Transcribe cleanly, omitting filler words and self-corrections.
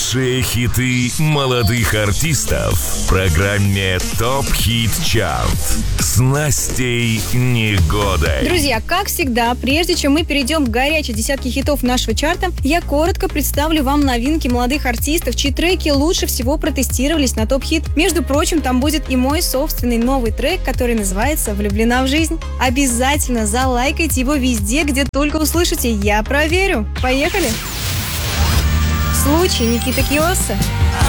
Лучшие хиты молодых артистов в программе ТОП Хит Чарт с Настей Негодой. Друзья, как всегда, прежде чем мы перейдем к горячей десятке хитов нашего чарта, я коротко представлю вам новинки молодых артистов, чьи треки лучше всего протестировались на Топ Хит. Между прочим, там будет и мой собственный новый трек, который называется «Влюблена в жизнь». Обязательно залайкайте его везде, где только услышите. Я проверю. Поехали! Случай Никита Киосса.